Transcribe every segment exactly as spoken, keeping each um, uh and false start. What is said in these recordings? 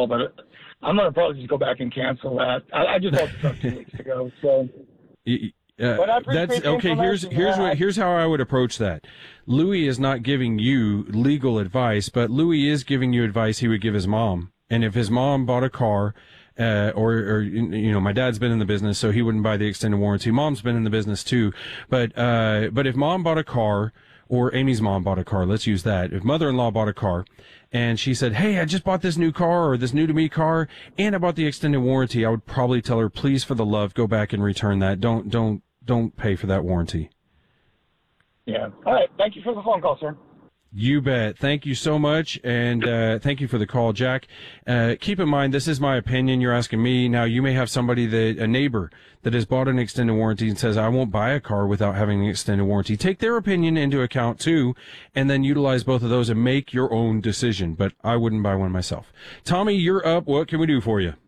call, but I'm going to probably just go back and cancel that. I, I just bought the truck two weeks ago, so. Uh, but I that's appreciate the okay. Here's information. here's Yeah. what here's how I would approach that. Louis is not giving you legal advice, but Louis is giving you advice he would give his mom. And if his mom bought a car, uh, or, or you know, my dad's been in the business, so he wouldn't buy the extended warranty. Mom's been in the business too, but uh, but if mom bought a car, or Amy's mom bought a car, let's use that. If mother-in-law bought a car, and she said, "Hey, I just bought this new car, or this new to me car, and I bought the extended warranty," I would probably tell her, "Please, for the love, go back and return that. Don't don't don't pay for that warranty." Yeah. All right. Thank you for the phone call, sir. You bet. Thank you so much, and uh thank you for the call, Jack. Uh keep in mind, this is my opinion. You're asking me. Now, you may have somebody, that a neighbor, that has bought an extended warranty and says, "I won't buy a car without having an extended warranty." Take their opinion into account, too, and then utilize both of those and make your own decision. But I wouldn't buy one myself. Tommy, you're up. What can we do for you?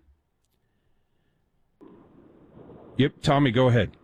Yep, Tommy, go ahead.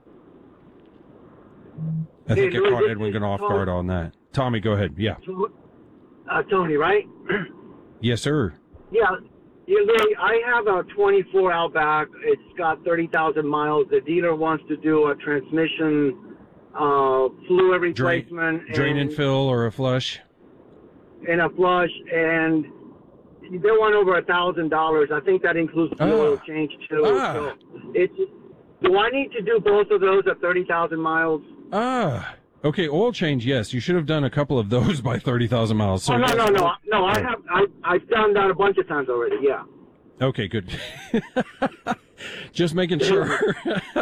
I think Hey, I caught this Edwin is going off Tony. guard on that. Tommy, go ahead. Yeah. Uh, Tony, right? Yes, sir. Yeah. Yeah, Louis, I have a twenty-four Outback. It's got thirty thousand miles. The dealer wants to do a transmission uh, fluid replacement. Drain, drain and fill or a flush? And a flush. And they want over a thousand dollars. I think that includes the Ah. oil change, too. Ah. So it's, do I need to do both of those at thirty thousand miles? Ah. Okay, oil change, yes. You should have done a couple of those by thirty thousand miles. So oh, no, yes. no, no. No, I have, I, I've done that a bunch of times already, yeah. Okay, good. Just making sure.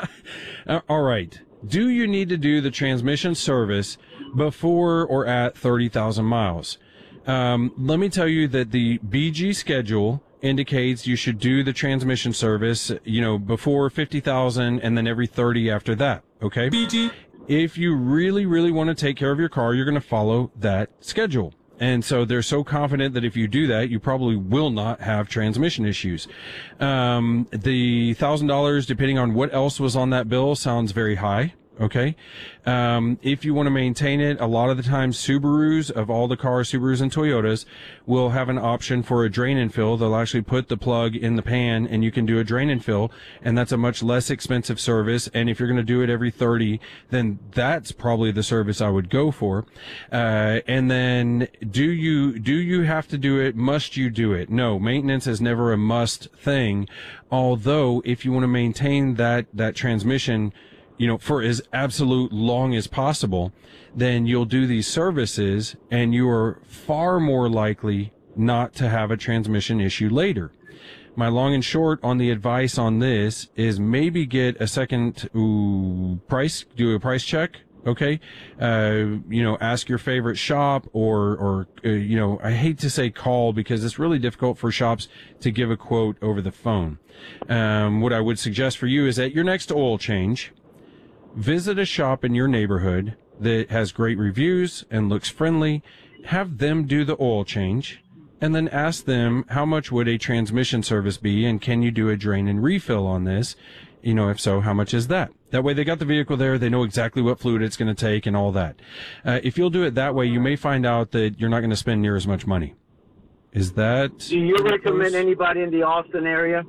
All right. Do you need to do the transmission service before or at thirty thousand miles? Um, let me tell you that the B G schedule indicates you should do the transmission service, you know, before fifty thousand and then every thirty after that. Okay? B G. If you really, really want to take care of your car, you're going to follow that schedule. And so they're so confident that if you do that, you probably will not have transmission issues. Um, the thousand dollars, depending on what else was on that bill, sounds very high. Okay. Um, if you want to maintain it, a lot of the time Subarus, of all the cars, Subarus and Toyotas, will have an option for a drain and fill. They'll actually put the plug in the pan and you can do a drain and fill, and that's a much less expensive service. And if you're going to do it every thirty, then that's probably the service I would go for. Uh, and then do you, do you have to do it? Must you do it? No, maintenance is never a must thing. Although if you want to maintain that, that transmission, you know, for as absolute long as possible, then you'll do these services and you are far more likely not to have a transmission issue later. My long and short on the advice on this is maybe get a second ooh, price, do a price check. Okay. Uh, you know, ask your favorite shop or, or, uh, you know, I hate to say call because it's really difficult for shops to give a quote over the phone. Um, what I would suggest for you is at your next oil change, visit a shop in your neighborhood that has great reviews and looks friendly. Have them do the oil change, and then ask them how much would a transmission service be, and can you do a drain and refill on this? You know, if so, how much is that? That way they got the vehicle there, they know exactly what fluid it's going to take and all that. Uh, if you'll do it that way, you may find out that you're not going to spend near as much money. Is that... Do you recommend anybody in the Austin area?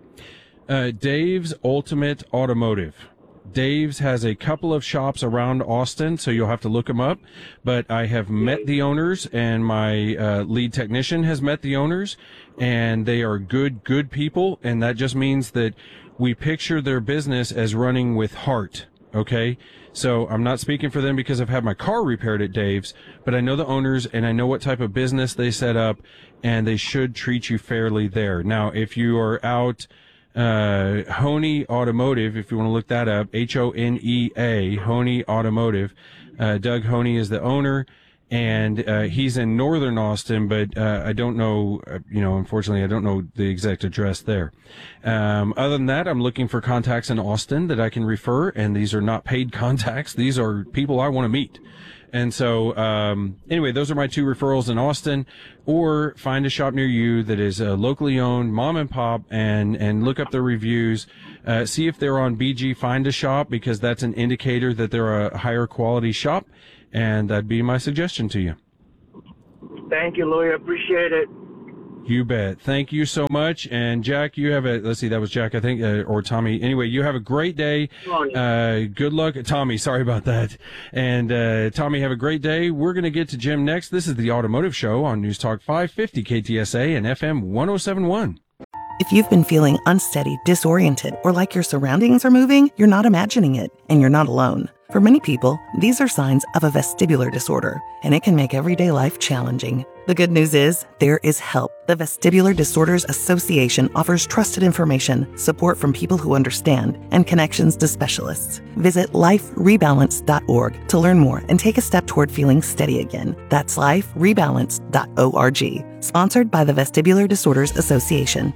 Uh, Dave's Ultimate Automotive. Dave's has a couple of shops around Austin, so you'll have to look them up. But I have met the owners, and my uh, lead technician has met the owners, and they are good, good people. And that just means that we picture their business as running with heart. Okay? So I'm not speaking for them because I've had my car repaired at Dave's, but I know the owners and I know what type of business they set up, and they should treat you fairly there. Now, if you are out... Uh, Honey Automotive, if you want to look that up, H O N E A, Honey Automotive. Uh, Doug Honey is the owner, and uh, he's in northern Austin, but uh, I don't know, uh, you know, unfortunately, I don't know the exact address there. Um, other than that, I'm looking for contacts in Austin that I can refer, and these are not paid contacts. These are people I want to meet. And so, um, anyway, those are my two referrals in Austin. Or find a shop near you that is uh, locally owned, mom and pop, and and look up their reviews. Uh, see if they're on B G Find a Shop, because that's an indicator that they're a higher quality shop. And that'd be my suggestion to you. Thank you, Louis. I appreciate it. You bet. Thank you so much. And Jack, you have a, let's see, that was Jack, I think, uh, or Tommy. Anyway, you have a great day. Uh, good luck. Tommy, sorry about that. And uh, Tommy, have a great day. We're going to get to Jim next. This is the Automotive Show on News Talk five fifty K T S A and F M one oh seven point one. If you've been feeling unsteady, disoriented, or like your surroundings are moving, you're not imagining it, and you're not alone. For many people, these are signs of a vestibular disorder, and it can make everyday life challenging. The good news is, there is help. The Vestibular Disorders Association offers trusted information, support from people who understand, and connections to specialists. Visit life rebalance dot org to learn more and take a step toward feeling steady again. That's life rebalance dot org. Sponsored by the Vestibular Disorders Association.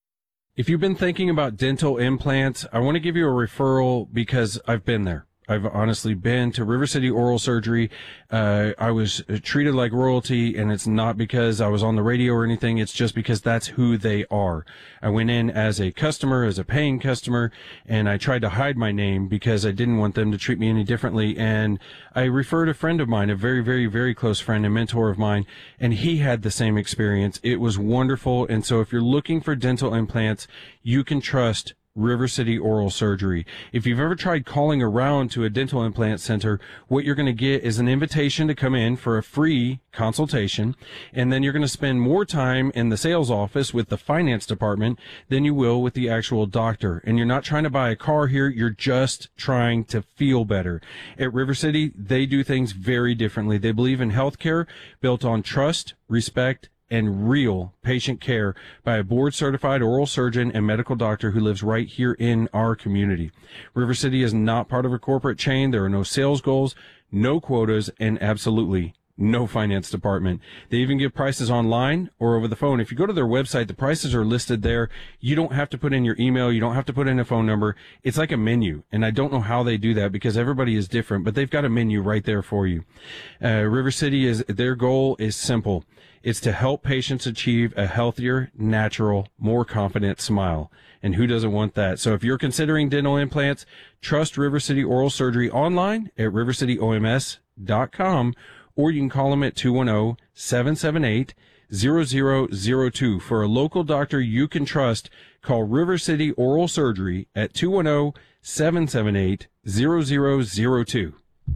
If you've been thinking about dental implants, I want to give you a referral because I've been there. I've honestly been to River City Oral Surgery. Uh, I was treated like royalty, and it's not because I was on the radio or anything. It's just because that's who they are. I went in as a customer, as a paying customer, and I tried to hide my name because I didn't want them to treat me any differently. And I referred a friend of mine, a very, very, very close friend, a mentor of mine, and he had the same experience. It was wonderful. And so if you're looking for dental implants, you can trust River City Oral Surgery. If you've ever tried calling around to a dental implant center, what you're going to get is an invitation to come in for a free consultation, and then you're going to spend more time in the sales office with the finance department than you will with the actual doctor. And you're not trying to buy a car here, you're just trying to feel better. At River City, they do things very differently. They believe in healthcare built on trust, respect, and real patient care by a board-certified oral surgeon and medical doctor who lives right here in our community. River City is not part of a corporate chain. There are no sales goals, no quotas, and absolutely no finance department. They even give prices online or over the phone. If you go to their website, the prices are listed there. You don't have to put in your email. You don't have to put in a phone number. It's like a menu, and I don't know how they do that because everybody is different, but they've got a menu right there for you. Uh, River City, is their goal is simple. It's to help patients achieve a healthier, natural, more confident smile. And who doesn't want that? So if you're considering dental implants, trust River City Oral Surgery online at river city o m s dot com, or you can call them at two one zero, seven seven eight, zero zero zero two. For a local doctor you can trust, call River City Oral Surgery at two one zero, seven seven eight, zero zero zero two.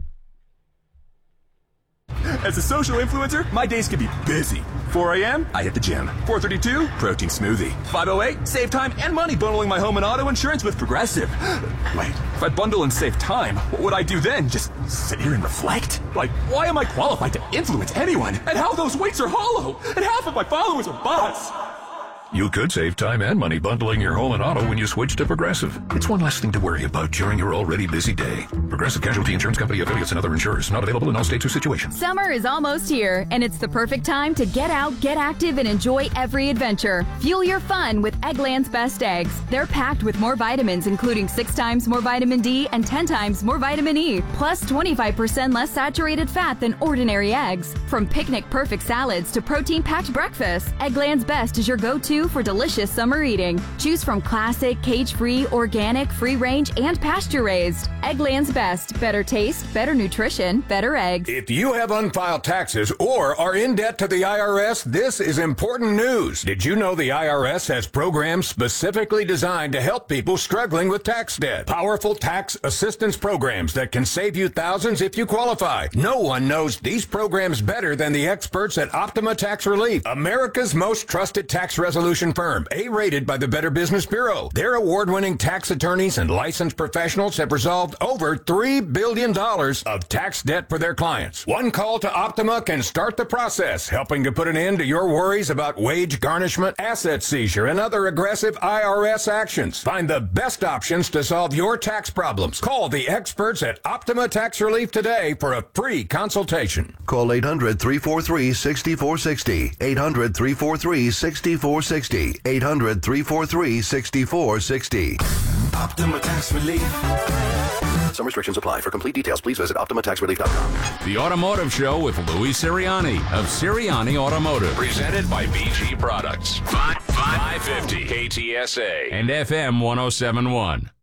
As a social influencer, my days can be busy. four a.m., I hit the gym. four thirty-two, protein smoothie. five oh eight, save time and money bundling my home and auto insurance with Progressive. Wait, if I bundle and save time, what would I do then? Just sit here and reflect? Like, why am I qualified to influence anyone? And how those weights are hollow? And half of my followers are bots? You could save time and money bundling your home and auto when you switch to Progressive. It's one less thing to worry about during your already busy day. Progressive Casualty Insurance Company, affiliates, and other insurers. Not available in all states or situations. Summer is almost here, and it's the perfect time to get out, get active, and enjoy every adventure. Fuel your fun with Eggland's Best Eggs. They're packed with more vitamins, including six times more vitamin D and ten times more vitamin E, plus twenty-five percent less saturated fat than ordinary eggs. From picnic-perfect salads to protein-packed breakfasts, Eggland's Best is your go-to for delicious summer eating. Choose from classic, cage-free, organic, free-range, and pasture-raised. Eggland's Best. Better taste, better nutrition, better eggs. If you have unfiled taxes or are in debt to the I R S, this is important news. Did you know the I R S has programs specifically designed to help people struggling with tax debt? Powerful tax assistance programs that can save you thousands if you qualify. No one knows these programs better than the experts at Optima Tax Relief, America's most trusted tax resolution firm, A-rated by the Better Business Bureau. Their award-winning tax attorneys and licensed professionals have resolved over three billion dollars of tax debt for their clients. One call to Optima can start the process, helping to put an end to your worries about wage garnishment, asset seizure, and other aggressive I R S actions. Find the best options to solve your tax problems. Call the experts at Optima Tax Relief today for a free consultation. Call eight hundred, three four three, six four six zero, eight hundred, three four three, six four six zero, eight hundred, three four three, six four six zero. Optima Tax Relief. Some restrictions apply. For complete details, please visit optima tax relief dot com. The Automotive Show with Louis Sirianni of Sirianni Automotive. Presented by B G Products. five fifty K T S A and F M one oh seven point one.